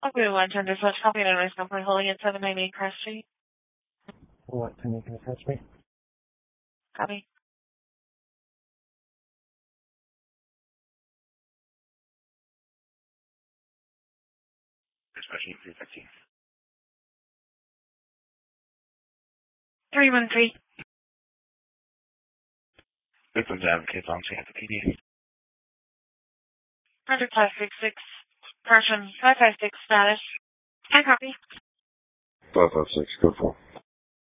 Okay, 110 dispatch, copy and advice number holding at 798 Crest Street. What time are you going to catch me? Copy. Dispatch 315. 313. Victims advocates on scene at the PD. 100 566. Correction, 556 status. Can copy. 556, go for.